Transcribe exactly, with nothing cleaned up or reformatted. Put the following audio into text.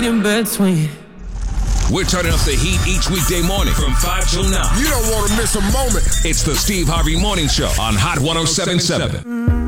read in between. We're turning up the heat each weekday morning from five till nine. You don't want to miss a moment. It's the Steve Harvey Morning Show on Hot one oh seven point seven.